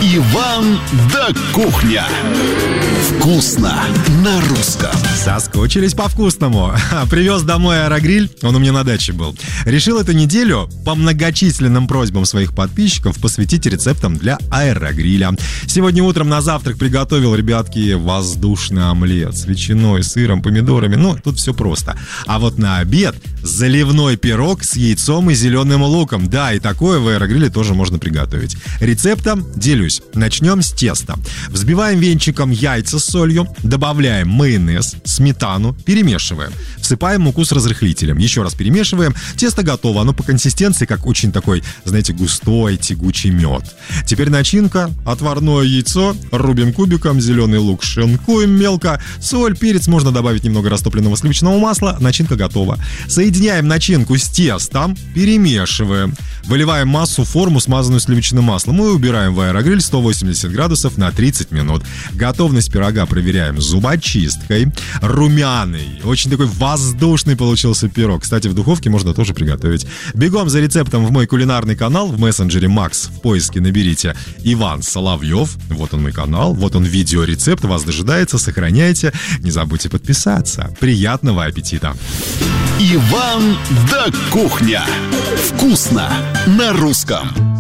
Иван да кухня. Вкусно на русском. Соскучились по вкусному. Привез домой аэрогриль, он у меня на даче был. Решил эту неделю по многочисленным просьбам своих подписчиков посвятить рецептам для аэрогриля. Сегодня утром на завтрак приготовил, ребятки, воздушный омлет с ветчиной, сыром, помидорами. Ну, тут все просто. А вот на обед заливной пирог с яйцом и зеленым луком. Да, и такое в аэрогриле тоже можно приготовить. Рецептом делюсь. Начнем с теста. Взбиваем венчиком яйца с солью, добавляем майонез, сметану, перемешиваем. Всыпаем муку с разрыхлителем. Еще раз перемешиваем. Тесто готово. Оно по консистенции как очень такой, знаете, густой, тягучий мед. Теперь начинка. Отварное яйцо. Рубим кубиком. Зеленый лук шинкуем мелко. Соль, перец. Можно добавить немного растопленного сливочного масла. Начинка готова. Соединяем начинку с тестом. Перемешиваем. Выливаем массу в форму, смазанную сливочным маслом. И убираем в аэрогриль 180 градусов на 30 минут. Готовность пирога проверяем зубочисткой. Румяный, очень такой воздушный получился пирог. Кстати, в духовке можно тоже приготовить. Бегом за рецептом в мой кулинарный канал в мессенджере Макс. В поиске наберите Иван Соловьев. Вот он мой канал, вот он видеорецепт. Вас дожидается, сохраняйте. Не забудьте подписаться. Приятного аппетита! Иван да кухня. Вкусно на русском.